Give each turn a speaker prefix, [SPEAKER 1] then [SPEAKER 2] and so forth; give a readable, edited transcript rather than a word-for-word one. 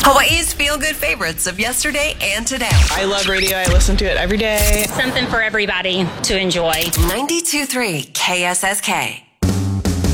[SPEAKER 1] Hawaii's feel-good favorites of yesterday and today.
[SPEAKER 2] I love radio. I listen to it every day.
[SPEAKER 3] Something for everybody to enjoy.
[SPEAKER 1] 92.3 KSSK.